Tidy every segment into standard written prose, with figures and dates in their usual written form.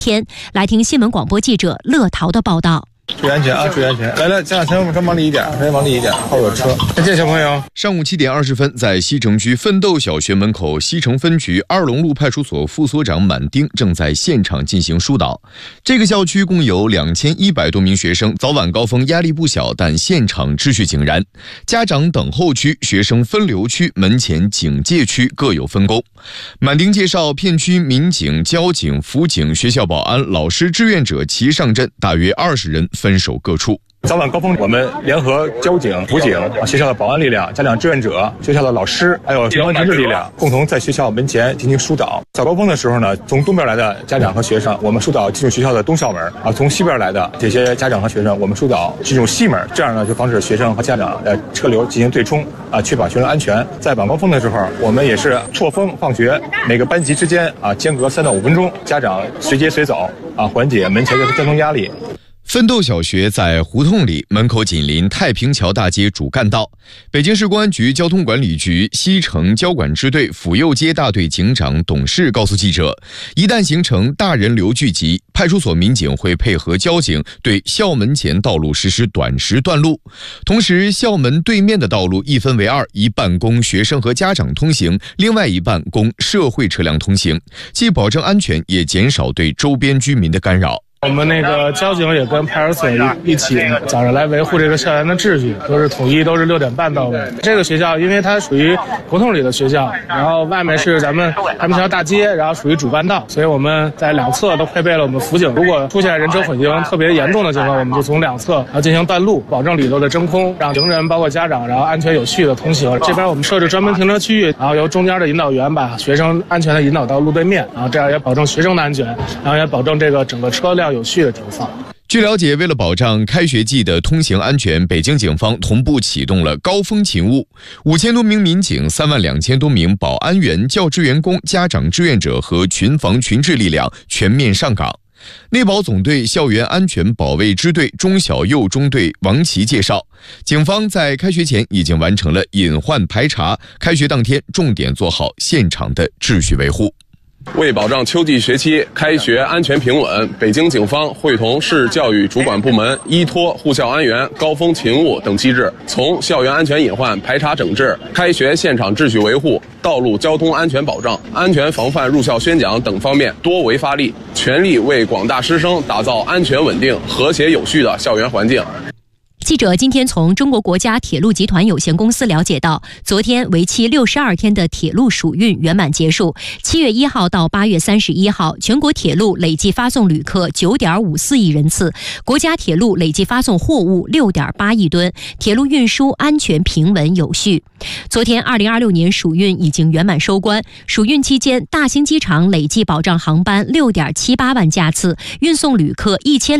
天，来听新闻广播记者乐桃的报道。 注意安全啊！注意安全！来，家长朋友们，往里一点，往里一点，后有车。再见，小朋友。 上午7点20分，在西城区奋斗小学门口，西城分局二龙路派出所副所长满丁正在现场进行疏导。这个校区共有2100多名学生，早晚高峰压力不小，但现场秩序井然。家长等候区、学生分流区、门前警戒区各有分工。满丁介绍，片区民警、交警、辅警、学校保安、老师、志愿者齐上阵，大约20人。分守各处。 早晚高峰，我们联合交警、辅警、学校的保安力量、家长志愿者、学校的老师，还有公安同志力量，共同在学校门前进行疏导。早高峰的时候呢，从东边来的家长和学生，我们疏导进入学校的东校门啊；从西边来的这些家长和学生，我们疏导进入西门。这样呢，就防止学生和家长的车流进行对冲啊，确保学生安全。在晚高峰的时候，我们也是错峰放学，每个班级之间啊间隔3到5分钟，家长随接随走啊，缓解门前的交通压力。 奋斗小学在胡同里，门口紧邻太平桥大街主干道。北京市公安局交通管理局西城交管支队府右街大队警长董事告诉记者，一旦形成大人流聚集，派出所民警会配合交警对校门前道路实施短时断路。同时，校门对面的道路一分为2，一半供学生和家长通行，另外一半供社会车辆通行，既保证安全，也减少对周边居民的干扰。 我们交警也跟派出所一起早上来维护这个校园的秩序，都是统一，都是6点半到位。这个学校因为它属于胡同里的学校，然后外面是咱们太平桥大街，然后属于主干道，所以我们在两侧都配备了我们辅警。如果出现人车混行特别严重的情况，我们就从两侧进行断路，保证里头的真空，让行人包括家长然后安全有序的通行。这边我们设置专门停车区域，然后由中间的引导员把学生安全的引导到路对面，然后这样也保证学生的安全，然后也保证这个整个车辆有序的停放。 据了解，为了保障开学季的通行安全，北京警方同步启动了高峰勤务，5000多名民警、32000多名保安员、教职员工、家长志愿者和群防群治力量全面上岗。内保总队校园安全保卫支队中小幼中队王琦介绍，警方在开学前已经完成了隐患排查，开学当天重点做好现场的秩序维护。 为保障秋季学期开学安全平稳，北京警方会同市教育主管部门依托护校安员、高峰勤务等机制，从校园安全隐患排查整治、开学现场秩序维护、道路交通安全保障、安全防范入校宣讲等方面多维发力，全力为广大师生打造安全稳定、和谐有序的校园环境。 记者今天从中国国家铁路集团有限公司了解到，昨天为期62天的铁路暑运圆满结束。7月1号到8月31号，全国铁路累计发送旅客 9.54 亿人次，国家铁路累计发送货物 6.8 亿吨，铁路运输安全平稳有序。昨天2026年暑运已经圆满收官，暑运期间，大兴机场累计保障航班 6.78 万架次，运送旅客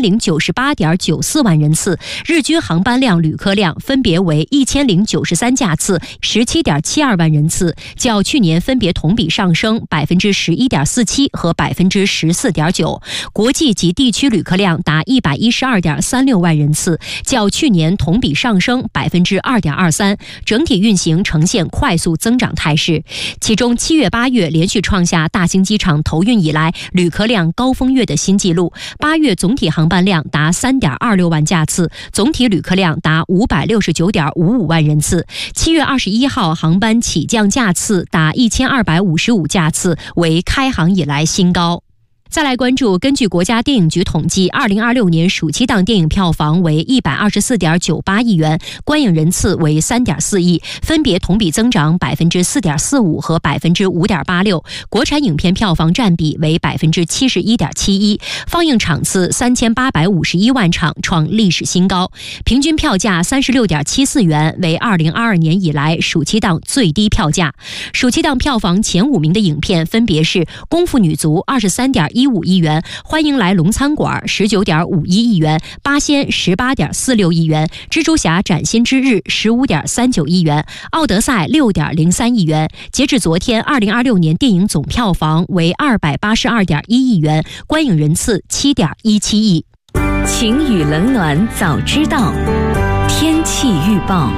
1098.94 万人次，日均航班量旅客量分别为1093架次、17.72 万人次，较去年分别同比上升 11.47% 和 14.9%。国际及地区旅客量达 112.36 万人次，较去年同比上升 2.23%， 整体运行呈现快速增长态势。其中7月8月连续创下大兴机场投运以来旅客量高峰月的新纪录，8月总体航班量达 3.26 万架次，总体旅客量达 569.55 万人次。7月21号航班起降架次达1255架次，为开航以来新高。再来关注，根据国家电影局统计，2026年暑期档电影票房为 124.98 亿元，观影人次为 3.4 亿，分别同比增长 4.45% 和 5.86%， 国产影片票房占比为 71.71%， 放映场次3851万场，创历史新高，平均票价 36.74 元，为2022年以来暑期档最低票价。暑期档票房前5名的影片分别是《功夫女足》23.15亿元，欢迎来龙餐馆 19.51 亿元，八仙 18.46 亿元，蜘蛛侠崭新之日 15.39 亿元，奥德赛 6.03 亿元。截至昨天，2026年电影总票房为 282.1 亿元，观影人次 7.17 亿。 晴雨冷暖早知道，天气预报。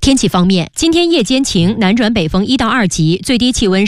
天气方面，今天夜间晴，南转北风1到2级，最低气温